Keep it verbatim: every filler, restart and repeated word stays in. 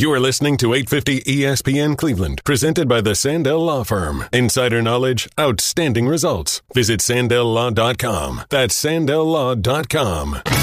You are listening to eight fifty E S P N Cleveland, presented by the Sandell Law Firm. Insider knowledge, outstanding results. Visit Sandell Law dot com. That's Sandell Law dot com.